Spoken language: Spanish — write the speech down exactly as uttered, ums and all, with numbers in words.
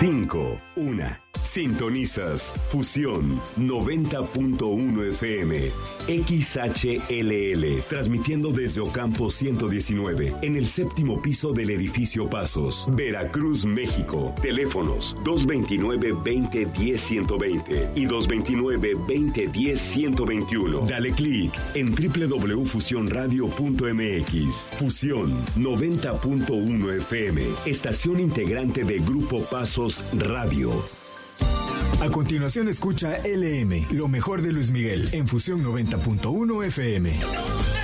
cinco, una. Sintonizas Fusión noventa punto uno F M, X H L L, transmitiendo desde Ocampo ciento diecinueve, en el séptimo piso del edificio Pasos, Veracruz, México. Teléfonos dos veintinueve, veinte, diez, ciento veinte y dos veintinueve, veinte, diez, ciento veintiuno. Dale clic en doble u doble u doble u punto fusión radio punto m x. Fusión noventa punto uno F M, estación integrante de Grupo Pasos Radio. A continuación escucha L M, lo mejor de Luis Miguel, en Fusión noventa punto uno F M.